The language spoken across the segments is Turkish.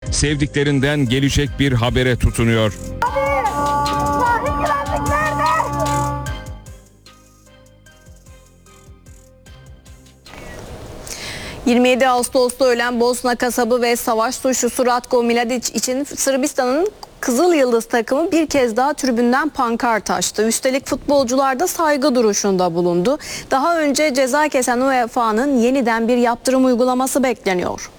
sevdiklerinden gelecek bir habere tutunuyor. 27 Ağustos'ta ölen Bosna kasabı ve savaş suçlusu Ratko Mladic için Sırbistan'ın Kızıl Yıldız takımı bir kez daha tribünden pankart açtı. Üstelik futbolcular da saygı duruşunda bulundu. Daha önce ceza kesen UEFA'nın yeniden bir yaptırım uygulaması bekleniyor.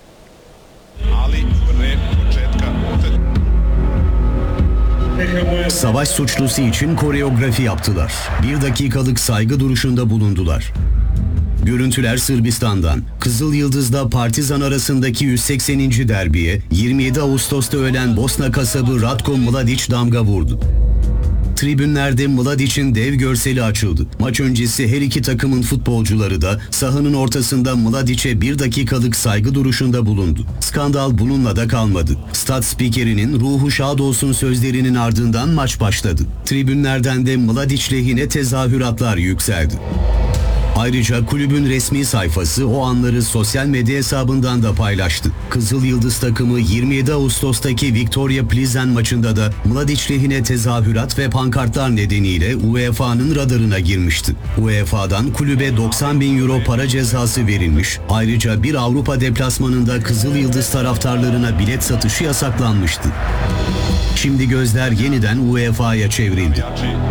Savaş suçlusu için koreografi yaptılar. 1 dakikalık saygı duruşunda bulundular. Görüntüler Sırbistan'dan. Kızıl Yıldız'da Partizan arasındaki 180. derbiye 27 Ağustos'ta ölen Bosna kasabı Ratko Mladic damga vurdu. Tribünlerde Mladic'in dev görseli açıldı. Maç öncesi her iki takımın futbolcuları da sahanın ortasında Mladic'e 1 dakikalık saygı duruşunda bulundu. Skandal bununla da kalmadı. Stat spikerinin "ruhu şad olsun" sözlerinin ardından maç başladı. Tribünlerden de Mladic lehine tezahüratlar yükseldi. Ayrıca kulübün resmi sayfası o anları sosyal medya hesabından da paylaştı. Kızıl Yıldız takımı 27 Ağustos'taki Victoria Plizen maçında da Mladic lehine tezahürat ve pankartlar nedeniyle UEFA'nın radarına girmişti. UEFA'dan kulübe 90.000 euro para cezası verilmiş. Ayrıca bir Avrupa deplasmanında Kızıl Yıldız taraftarlarına bilet satışı yasaklanmıştı. Şimdi gözler yeniden UEFA'ya çevrildi.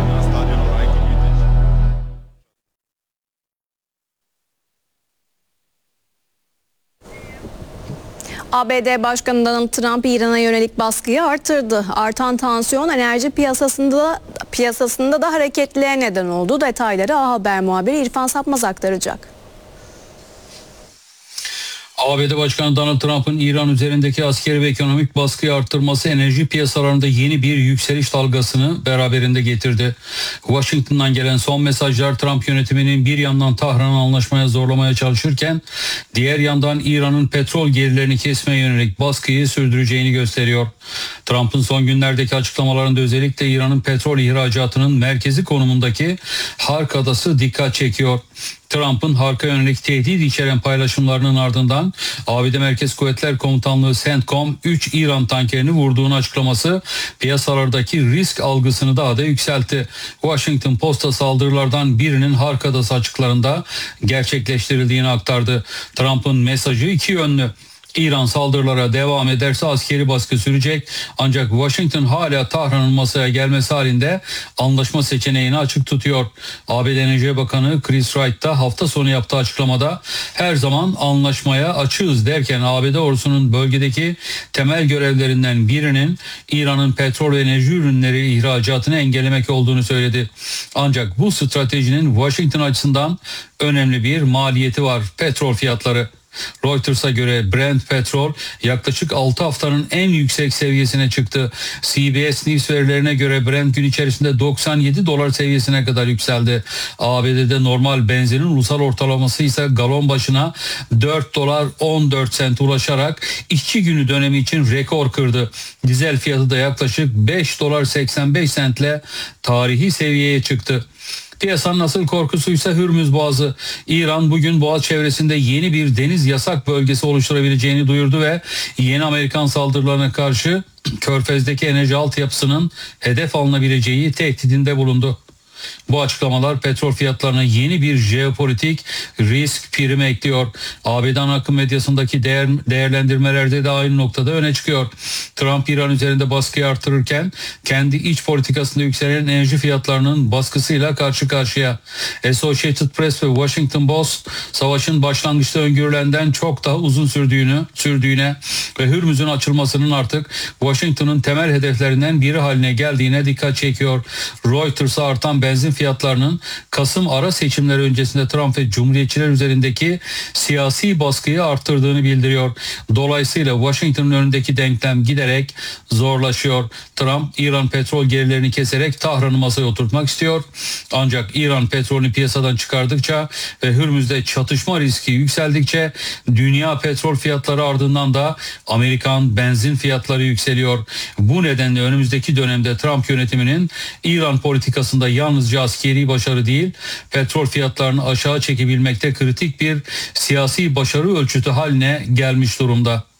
ABD Başkanı Donald Trump İran'a yönelik baskıyı artırdı. Artan tansiyon enerji piyasasında da hareketliliğe neden oldu. Detayları A Haber muhabiri İrfan Sapmaz aktaracak. ABD Başkanı Donald Trump'ın İran üzerindeki askeri ve ekonomik baskıyı arttırması enerji piyasalarında yeni bir yükseliş dalgasını beraberinde getirdi. Washington'dan gelen son mesajlar Trump yönetiminin bir yandan Tahran'ı anlaşmaya zorlamaya çalışırken diğer yandan İran'ın petrol gelirlerini kesmeye yönelik baskıyı sürdüreceğini gösteriyor. Trump'ın son günlerdeki açıklamalarında özellikle İran'ın petrol ihracatının merkezi konumundaki Hark Adası dikkat çekiyor. Trump'ın Hark'a yönelik tehdit içeren paylaşımlarının ardından ABD Merkez Kuvvetler Komutanlığı CENTCOM 3 İran tankerini vurduğunu açıklaması piyasalardaki risk algısını daha da yükseltti. Washington Post'a saldırılardan birinin Hark Adası açıklarında gerçekleştirildiğini aktardı. Trump'ın mesajı iki yönlü. İran saldırılara devam ederse askeri baskı sürecek, ancak Washington hala Tahran'ın masaya gelmesi halinde anlaşma seçeneğini açık tutuyor. ABD Enerji Bakanı Chris Wright da hafta sonu yaptığı açıklamada her zaman anlaşmaya açığız derken ABD ordusunun bölgedeki temel görevlerinden birinin İran'ın petrol ve enerji ürünleri ihracatını engellemek olduğunu söyledi. Ancak bu stratejinin Washington açısından önemli bir maliyeti var: petrol fiyatları. Reuters'a göre Brent petrol yaklaşık 6 haftanın en yüksek seviyesine çıktı. CBS News verilerine göre Brent gün içerisinde 97 dolar seviyesine kadar yükseldi. ABD'de normal benzinin ulusal ortalaması ise galon başına 4 dolar 14 sent ulaşarak 2 günü dönemi için rekor kırdı. Dizel fiyatı da yaklaşık 5 dolar 85 sentle tarihi seviyeye çıktı. Piyasanın asıl korkusuysa Hürmüz Boğazı. İran bugün Boğaz çevresinde yeni bir deniz yasak bölgesi oluşturabileceğini duyurdu ve yeni Amerikan saldırılarına karşı Körfez'deki enerji altyapısının hedef alınabileceği tehdidinde bulundu. Bu açıklamalar petrol fiyatlarına yeni bir jeopolitik risk primi ekliyor. ABD ana akım medyasındaki değerlendirmelerde de aynı noktada öne çıkıyor. Trump İran üzerinde baskıyı artırırken kendi iç politikasında yükselen enerji fiyatlarının baskısıyla karşı karşıya. Associated Press ve Washington Post savaşın başlangıçta öngörülenden çok daha uzun sürdüğüne ve Hürmüz'ün açılmasının artık Washington'ın temel hedeflerinden biri haline geldiğine dikkat çekiyor. Reuters'a artan benzin fiyatlarının Kasım ara seçimleri öncesinde Trump ve Cumhuriyetçiler üzerindeki siyasi baskıyı arttırdığını bildiriyor. Dolayısıyla Washington'ın önündeki denklem giderek zorlaşıyor. Trump İran petrol gelirlerini keserek Tahran'ı masaya oturtmak istiyor. Ancak İran petrolünü piyasadan çıkardıkça ve Hürmüz'de çatışma riski yükseldikçe dünya petrol fiyatları ardından da Amerikan benzin fiyatları yükseliyor. Bu nedenle önümüzdeki dönemde Trump yönetiminin İran politikasında yalnızca askeri başarı değil, petrol fiyatlarını aşağı çekebilmekte kritik bir siyasi başarı ölçütü haline gelmiş durumda.